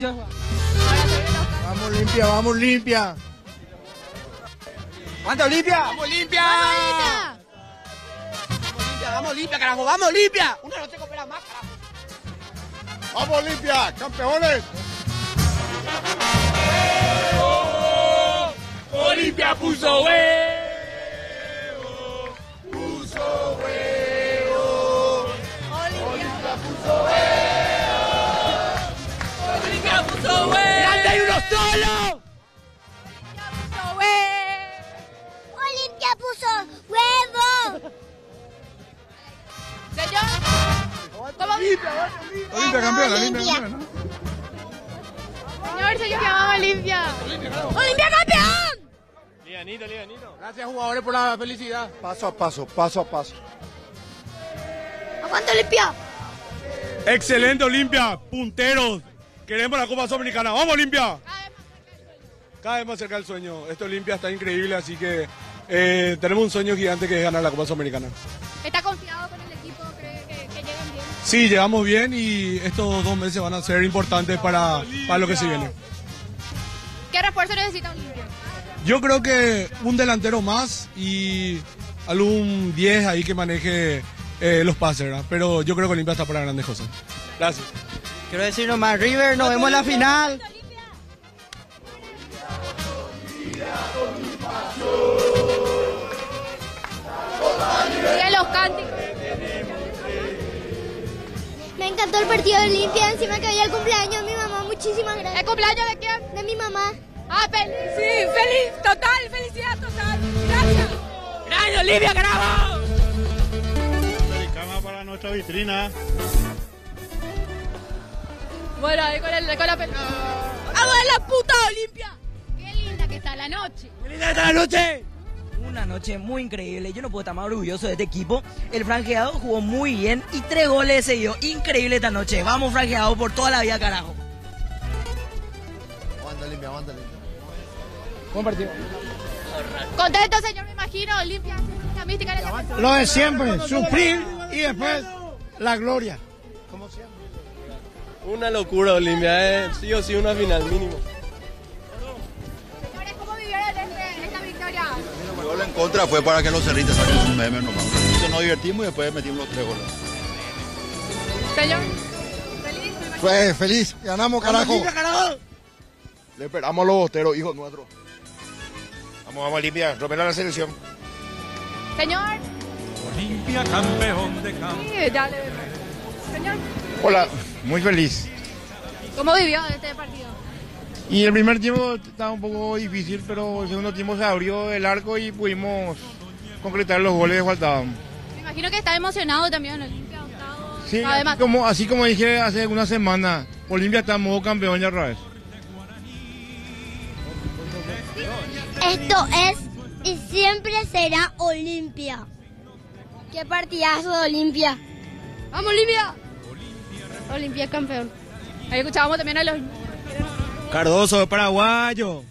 Vamos Olimpia, vamos Olimpia. ¡Vamos Olimpia! ¡Vamos Olimpia! ¡Vamos Olimpia, carajo! ¡Vamos Olimpia! Una noche coopera más, carajo. Vamos Olimpia, campeones. Olimpia puso huevo. Olimpia puso huevo. ¡Grande y uno solo! Olimpia puso huevo. Señor, ¿cómo? Olimpia campeona, Olimpia campeona. Señor, que vamos Olimpia. ¡Olimpia campeón! Lianito. Gracias jugadores por la felicidad. Paso a paso, paso a paso. ¡Aguanta Olimpia! Excelente Olimpia, punteros. Queremos la Copa Sudamericana. ¡Vamos Olimpia! Cada vez más cerca del sueño. Este Olimpia está increíble, así que tenemos un sueño gigante que es ganar la Copa Sudamericana. ¿Está confiado con el equipo? ¿Cree que llegan bien? Sí, llegamos bien y estos 2 meses van a ser importantes para lo que se viene. ¿Qué refuerzo necesita Olimpia? Yo creo que un delantero más y algún 10 ahí que maneje los pases, ¿verdad? Pero yo creo que Olimpia está para grandes cosas. Gracias. Quiero decir nomás, River, nos vemos en la final. Sigue los cánticos. Me encantó el partido de Olimpia, encima que había el cumpleaños de mi mamá. Muchísimas gracias. ¿El cumpleaños de quién? De mi mamá. Ah, sí, feliz, total, felicidad total. Gracias. ¡Grande Olimpia, carajo! Cama para nuestra vitrina. Bueno, ahí con la pelota. ¡Vamos a la puta Olimpia! ¡Qué linda que está la noche! ¡Qué linda está la noche! Una noche muy increíble, yo no puedo estar más orgulloso de este equipo. El franjeado jugó muy bien y 3 goles seguidos. Increíble esta noche. Vamos franjeado por toda la vida, carajo. Aguanta Olimpia, aguanta Olimpia. Buen partido. Contento, señor, me imagino. Olimpia, la mística de la Lo de siempre, sufrir y después la gloria. Como siempre. Una locura Olimpia, sí o sí una final mínimo. Señores, ¿cómo vivieron esta victoria? El gol en contra fue para que los cerritos saquen un meme nomás. Nos divertimos y después metimos los 3 goles. Señor, feliz, me imagino. Pues feliz, ganamos carajo. Olimpia, carajo! Le esperamos a los bosteros, hijos nuestros. Vamos Olimpia, romper la selección. Señor. Olimpia campeón de campo. Sí, dale. Señor, Hola, muy feliz. ¿cómo vivió este partido? Y el primer tiempo estaba un poco difícil, pero el segundo tiempo se abrió el arco y pudimos concretar los goles que faltaban. Me imagino que está emocionado también Olimpia, octavo. Sí, Además, así como dije hace una semana, Olimpia está en modo campeón ya otra vez. Esto es y siempre será Olimpia. ¡Qué partidazo de Olimpia! ¡vamos Olimpia! Olimpia campeón. Ahí escuchábamos también a los... Cardoso, paraguayo.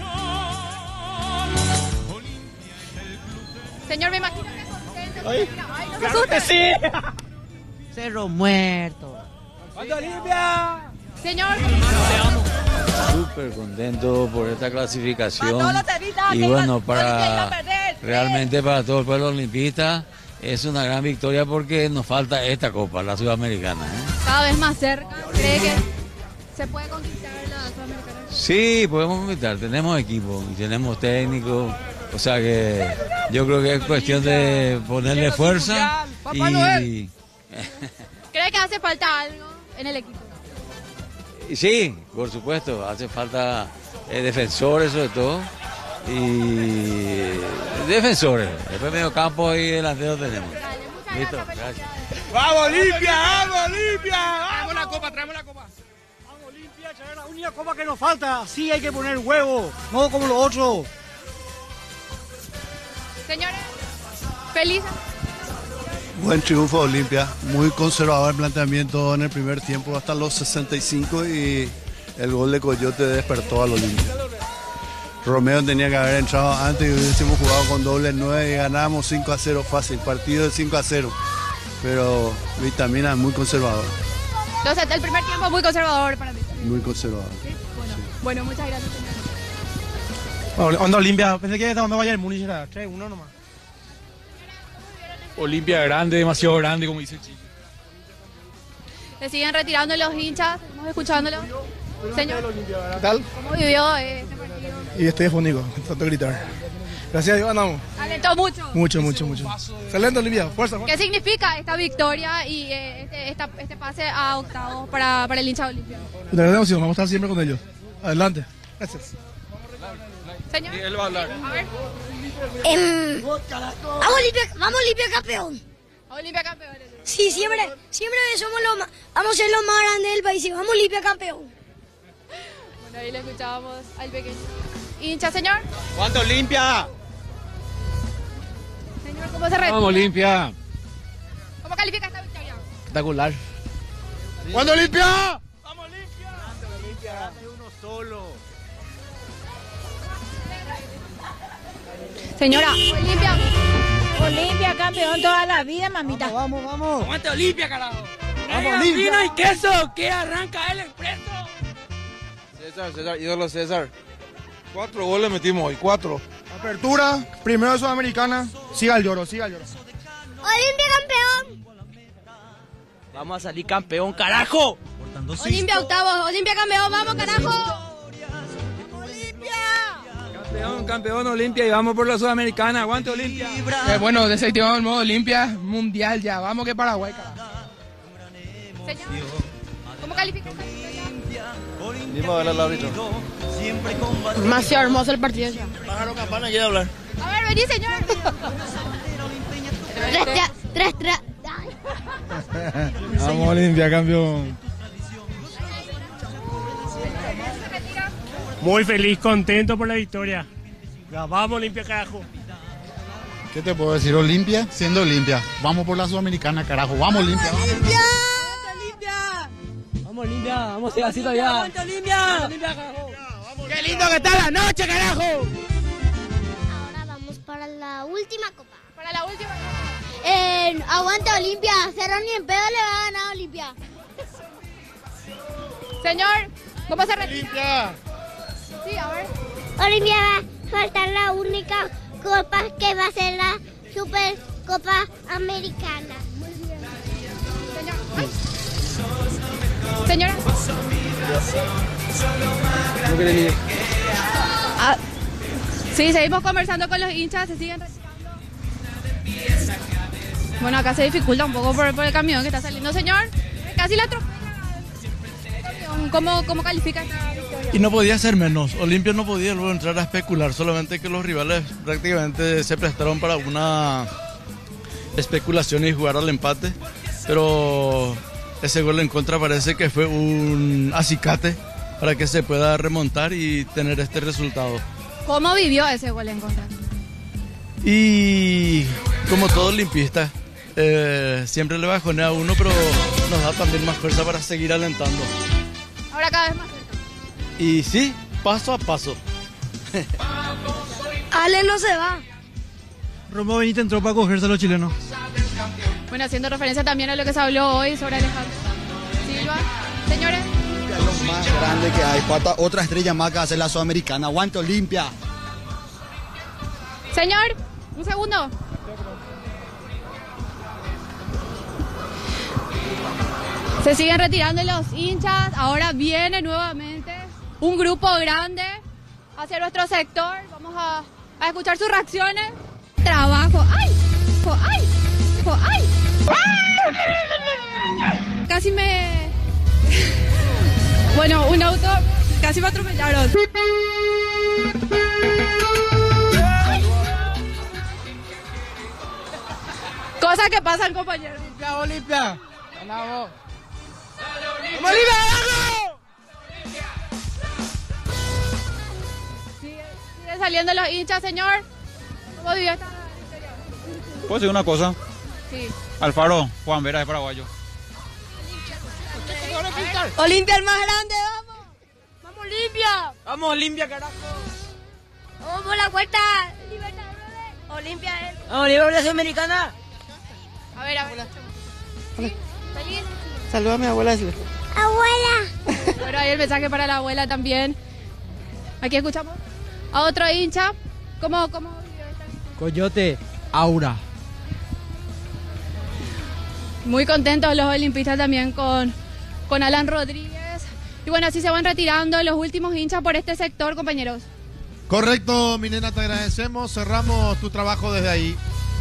Señor, me imagino que es contento. Ay. Ay, no se ¡Claro que asuste. sí! Cerro muerto. ¡Vamos Olimpia! Señor, Súper contento por esta clasificación Para todos los tenistas y que bueno, Olimpia iba para a perder. realmente para todo el pueblo olimpista es una gran victoria porque nos falta esta copa, la sudamericana. cada vez más cerca. ¿Cree que se puede conquistar la Sudamericana? Sí, podemos conquistar, tenemos equipo y tenemos técnico, o sea que yo creo que es cuestión de ponerle fuerza y ¿Cree que hace falta algo en el equipo? y sí, por supuesto, hace falta defensores sobre todo y defensores, después medio campo y delantero tenemos. Dale, muchas Listo, gracias. gracias. ¡Vamos Olimpia! ¡Vamos Olimpia! Traemos la copa, traemos la copa. Vamos Olimpia, es la única copa que nos falta. Sí hay que poner huevo, no como los otros. Señores, feliz. Buen triunfo Olimpia, muy conservador el planteamiento en el primer tiempo hasta los 65 y el gol de Coyote despertó al Olimpia. Romeo tenía que haber entrado antes y hubiésemos jugado con doble 9 y ganábamos 5-0 fácil, partido de 5-0, pero Vitamina es muy conservador. Entonces, el primer tiempo muy conservador para mí. muy conservador. Bueno, muchas gracias, señor. Bueno, Onda Olimpia, pensé que esta onda vaya el Múnich, era 3-1 nomás. Olimpia grande, demasiado grande, como dice el chico. Se siguen retirando los hinchas, estamos escuchándolo. Señor, ¿Qué tal? ¿cómo vivió este partido? Y estoy afónico, tanto gritar. Gracias a Dios ganamos. Alentó mucho. Mucho. Excelente Olimpia, fuerza. ¿Qué significa esta victoria y este pase a octavos para el hincha de Olimpia? Te agradecemos, vamos a estar siempre con ellos. Adelante. Gracias. Señor, Él va a hablar. a ver. Vamos Olimpia campeón. Olimpia campeón. Sí, siempre vamos a ser los más grandes del país. Vamos Olimpia campeón. Bueno, ahí le escuchábamos al pequeño. ¿Hincha, señor? ¿Cuánto Olimpia? Señor, ¿cómo se retira? Vamos, Olimpia. ¿Cómo califica esta victoria? Espectacular. ¿Cuándo Olimpia? Señora, Olimpia. Olimpia campeón toda la vida, mamita. Vamos. ¡Aguante Olimpia, carajo! Vamos Olimpia. ¡Vino y queso! ¡Que arranca el expreso! César, ídolo César. 4 goles metimos hoy, 4. Apertura, primero de Sudamericana. Siga el lloro. Olimpia campeón. Vamos a salir campeón, carajo. Olimpia octavos, Olimpia campeón, vamos carajo. Campeón Olimpia y vamos por la Sudamericana. ¡Aguante Olimpia! Bueno, desactivamos el modo Olimpia mundial ya. Vamos que Paraguay, carajo. Señor, ¿cómo califica esta victoria? Dime a ver al árbitro. Demasiado hermoso el partido ya. Pájaro Campana quiere hablar. A ver, vení, señor. 3-3. Vamos Olimpia campeón. Muy feliz, contento por la victoria. Ya vamos, Olimpia, carajo. ¿Qué te puedo decir? Olimpia siendo Olimpia. Vamos por la Sudamericana, carajo. Vamos Olimpia. Vamos Olimpia, vamos a ir así todavía. ¡Aguante Olimpia! ¡Qué lindo que está la noche, carajo! Ahora vamos para la última copa. Para la última. Aguanta Olimpia. Cerro ni en pedo le va a ganar a Olimpia. Señor, ¿cómo se retira? Olimpia. Sí, a ver. Olimpia va a faltar la única copa que va a ser la Supercopa Americana. Señor. Ay. Señora. No quiere ni... Sí, seguimos conversando con los hinchas, se siguen retirando. Bueno, acá se dificulta un poco por el camión que está saliendo. Señor, casi la atropella. ¿Cómo califica esta victoria? Y no podía ser menos. Olimpia no podía luego entrar a especular, solamente que los rivales prácticamente se prestaron para una especulación y jugar al empate. Pero ese gol en contra parece que fue un acicate para que se pueda remontar y tener este resultado. ¿Cómo vivió ese gol en contra? Y como todo olimpista, siempre le bajonea a uno, pero nos da también más fuerza para seguir alentando. Ahora cada vez más cerca. Y sí, paso a paso. Ale no se va. Romeo Benítez entró para cogerse a los chilenos. Bueno, haciendo referencia también a lo que se habló hoy sobre Alejandro Silva. Señores. Es lo más grande que hay. Falta otra estrella más que hacer la Sudamericana. Aguante Olimpia. Señor, un segundo. Se siguen retirando los hinchas. Ahora viene nuevamente un grupo grande hacia nuestro sector. Vamos a escuchar sus reacciones. Trabajo. ¡Ay! ¡Ay! ¡Ay! Casi me... Bueno, un auto... Casi me atropellaron. Cosas que pasan, compañeros. Olimpia, Olimpia. Ganamos. Siguen saliendo los hinchas, señor. ¿Cómo vivió esta victoria? ¿Puedo decir una cosa? Sí. Alfaro, Juan Vera es paraguayo. Olimpia el más grande, vamos. Vamos Olimpia. Vamos Olimpia, carajo. Vamos por la cuesta Libertadores. Olimpia es. Vamos Olimpia por la Sudamericana. A ver. ¿Sí? Saluda a mi abuela. Abuela. Bueno, ahí el mensaje para la abuela también. Aquí escuchamos a otro hincha. ¿Cómo vivió esta? Coyote, aura. Muy contentos los olimpistas también con Alan Rodríguez. Y bueno, así se van retirando los últimos hinchas por este sector, compañeros. Correcto, mi nena, te agradecemos. Cerramos tu trabajo desde ahí.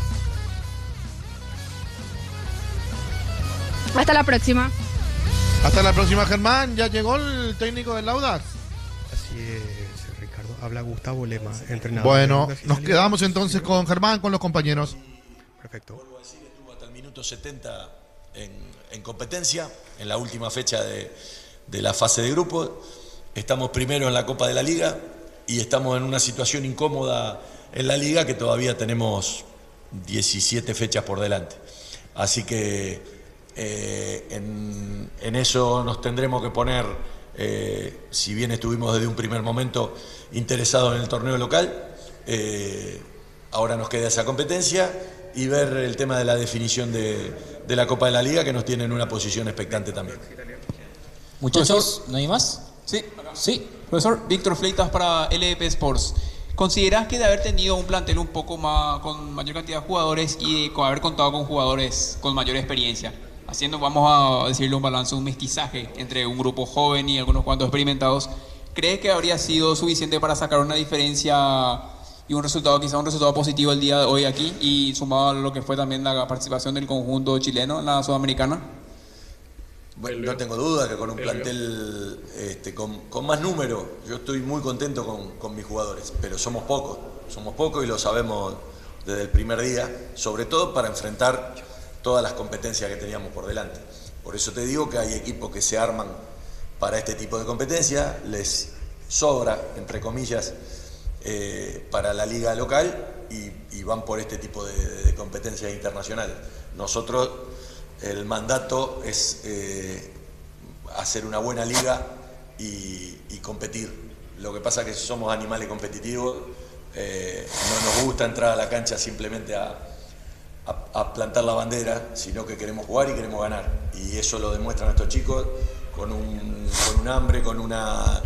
Hasta la próxima. Hasta la próxima, Germán. ¿Ya llegó el técnico del Audax? Así es, Ricardo. Habla Gustavo Lema, entrenador. Bueno, nos quedamos entonces con Germán, con los compañeros. Perfecto. Vuelvo a decir que estuvo hasta el minuto 70 en competencia, en la última fecha de la fase de grupo. Estamos primero en la Copa de la Liga y estamos en una situación incómoda en la Liga que todavía tenemos 17 fechas por delante. Así que en eso nos tendremos que poner, si bien estuvimos desde un primer momento interesados en el torneo local, ahora nos queda esa competencia y ver el tema de la definición de la Copa de la Liga, que nos tiene en una posición expectante también. Muchachos, ¿no hay más? Sí. Profesor, Víctor Fleitas para LDP Sports. ¿Considerás que de haber tenido un plantel un poco más con mayor cantidad de jugadores y de haber contado con jugadores con mayor experiencia, haciendo, vamos a decirle, un balance, un mestizaje entre un grupo joven y algunos cuantos experimentados, ¿crees que habría sido suficiente para sacar una diferencia y un resultado, quizá un resultado positivo el día de hoy aquí, y sumado a lo que fue también la participación del conjunto chileno en la Sudamericana? Bueno, no tengo duda que con un plantel con más número, yo estoy muy contento con mis jugadores, pero somos pocos y lo sabemos desde el primer día, sobre todo para enfrentar todas las competencias que teníamos por delante. Por eso te digo que hay equipos que se arman para este tipo de competencia, les sobra, entre comillas, para la liga local y van por este tipo de competencias internacionales. Nosotros, el mandato es hacer una buena liga y competir. Lo que pasa es que somos animales competitivos, no nos gusta entrar a la cancha simplemente a plantar la bandera, sino que queremos jugar y queremos ganar. Y eso lo demuestran estos chicos con un hambre, con una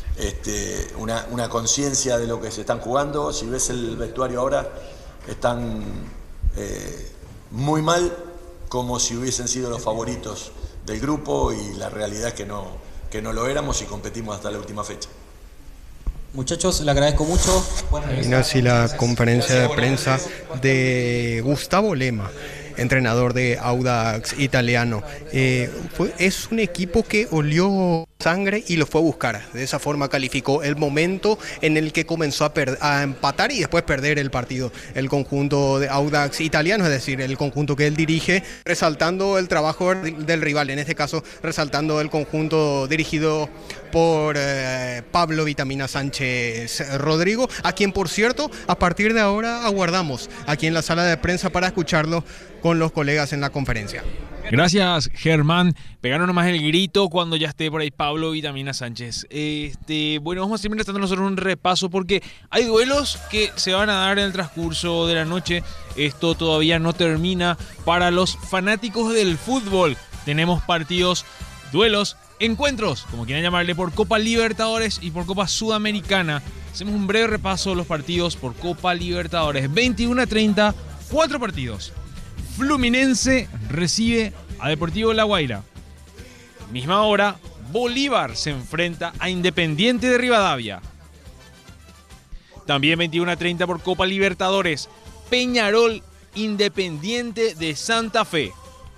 conciencia de lo que se están jugando. Si ves el vestuario ahora, están muy mal, como si hubiesen sido los favoritos del grupo, y la realidad es que no lo éramos y competimos hasta la última fecha. Muchachos, le agradezco mucho. Termina así la conferencia de prensa de Gustavo Lema, entrenador de Audax Italiano. Es un equipo que olió sangre y lo fue a buscar. De esa forma calificó el momento en el que comenzó a empatar y después perder el partido. El conjunto de Audax Italiano, es decir, el conjunto que él dirige, resaltando el trabajo del rival, en este caso resaltando el conjunto dirigido por Pablo Vitamina Sánchez Rodrigo, a quien, por cierto, a partir de ahora aguardamos aquí en la sala de prensa para escucharlo con los colegas en la conferencia. Gracias, Germán. Pegaron nomás el grito cuando ya esté por ahí Pablo Vitamina Sánchez. Bueno, vamos a seguir dando nosotros un repaso porque hay duelos que se van a dar en el transcurso de la noche. Esto todavía no termina para los fanáticos del fútbol. Tenemos partidos, duelos, encuentros, como quieran llamarle, por Copa Libertadores y por Copa Sudamericana. Hacemos un breve repaso de los partidos por Copa Libertadores. 21:30, 4 partidos. Fluminense recibe a Deportivo La Guaira. Misma hora, Bolívar se enfrenta a Independiente de Rivadavia. También 21:30 por Copa Libertadores, Peñarol Independiente de Santa Fe.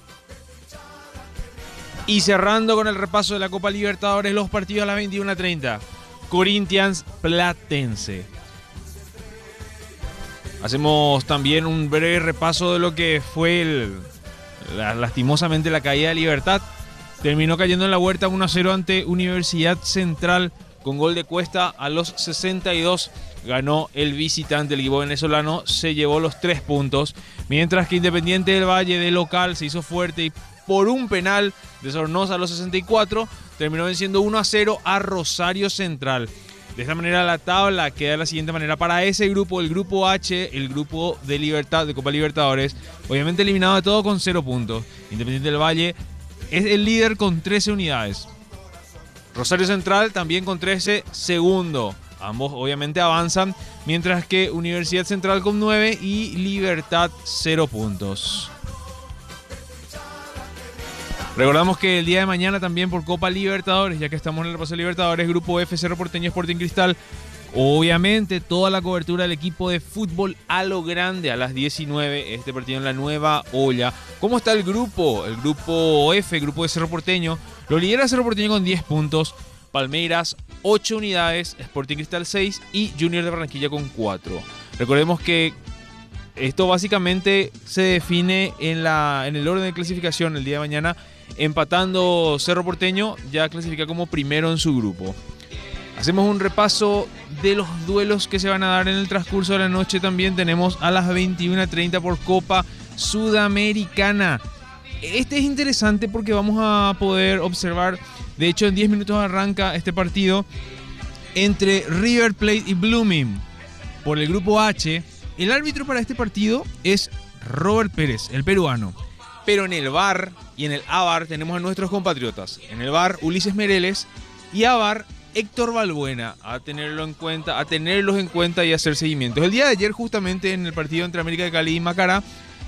Y cerrando con el repaso de la Copa Libertadores, los partidos a las 21:30, Corinthians Platense. Hacemos también un breve repaso de lo que fue lastimosamente la caída de Libertad. Terminó cayendo en la Huerta 1-0 ante Universidad Central con gol de Cuesta a los 62. Ganó el visitante, el equipo venezolano se llevó los 3 puntos. Mientras que Independiente del Valle de local se hizo fuerte y por un penal de Sornosa a los 64 terminó venciendo 1-0 a Rosario Central. De esta manera la tabla queda de la siguiente manera para ese grupo, el grupo H, el grupo de Libertad, de Copa Libertadores, obviamente eliminado de todo con 0 puntos. Independiente del Valle es el líder con 13 unidades. Rosario Central también con 13, segundo. Ambos obviamente avanzan, mientras que Universidad Central con 9 y Libertad 0 puntos. Recordamos que el día de mañana también por Copa Libertadores, ya que estamos en el repaso de Libertadores, Grupo F, Cerro Porteño, Sporting Cristal. Obviamente toda la cobertura del equipo de fútbol a lo grande a las 19, este partido en la Nueva Olla. ¿Cómo está el grupo? El grupo F, grupo de Cerro Porteño, lo lidera Cerro Porteño con 10 puntos, Palmeiras 8 unidades, Sporting Cristal 6 y Junior de Barranquilla con 4. Recordemos que esto básicamente se define en el orden de clasificación el día de mañana. Empatando Cerro Porteño, ya clasifica como primero en su grupo. Hacemos un repaso de los duelos que se van a dar en el transcurso de la noche. También tenemos a las 21:30 por Copa Sudamericana. Este es interesante porque vamos a poder observar, de hecho en 10 minutos arranca este partido entre River Plate y Blooming por el grupo H. El árbitro para este partido es Robert Pérez, el peruano. Pero en el VAR y en el AVAR tenemos a nuestros compatriotas. En el VAR, Ulises Mereles, y AVAR, Héctor Balbuena, a tenerlos en cuenta y hacer seguimientos. El día de ayer, justamente en el partido entre América de Cali y Macará,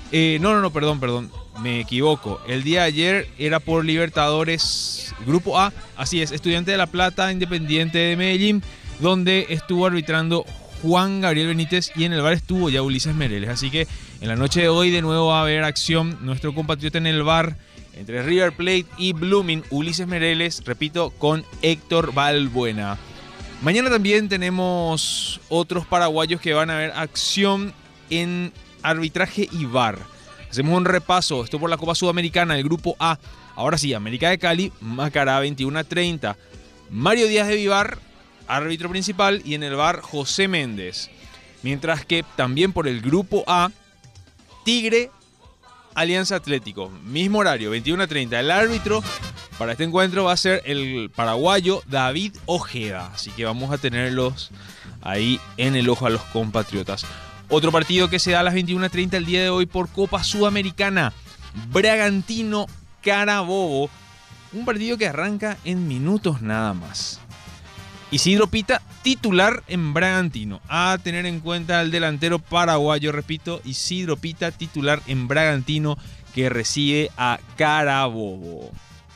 perdón, me equivoco. El día de ayer era por Libertadores Grupo A, así es, Estudiante de La Plata, Independiente de Medellín, donde estuvo arbitrando Juan Gabriel Benítez y en el VAR estuvo ya Ulises Mereles. Así que en la noche de hoy de nuevo va a haber acción. Nuestro compatriota en el VAR entre River Plate y Blooming, Ulises Mereles, repito, con Héctor Balbuena. Mañana también tenemos otros paraguayos que van a ver acción en arbitraje y VAR. Hacemos un repaso, esto por la Copa Sudamericana, el grupo A. Ahora sí, América de Cali, Macará 21:30. Mario Díaz de Vivar, árbitro principal, y en el VAR José Méndez. Mientras que también por el grupo A, Tigre, Alianza Atlético, mismo horario, 21:30. El árbitro para este encuentro va a ser el paraguayo David Ojeda. Así que vamos a tenerlos ahí en el ojo a los compatriotas. Otro partido que se da a las 21:30 el día de hoy por Copa Sudamericana, Bragantino Carabobo. Un partido que arranca en minutos nada más. Isidro Pita, titular en Bragantino. A tener en cuenta el delantero paraguayo, repito, Isidro Pita, titular en Bragantino, que recibe a Carabobo.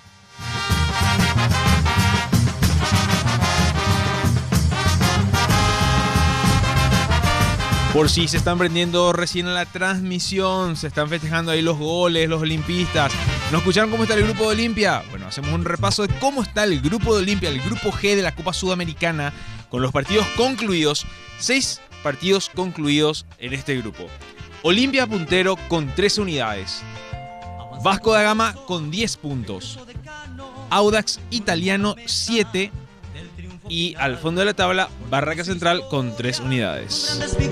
Por si se están prendiendo recién en la transmisión, se están festejando ahí los goles, los olimpistas. ¿No escucharon cómo está el grupo de Olimpia? Bueno, hacemos un repaso de cómo está el grupo de Olimpia, el grupo G de la Copa Sudamericana, con los partidos concluidos. 6 partidos concluidos en este grupo. Olimpia puntero con 13 unidades. Vasco da Gama con 10 puntos. Audax Italiano 7. Y al fondo de la tabla, Barraca Central con 3 unidades.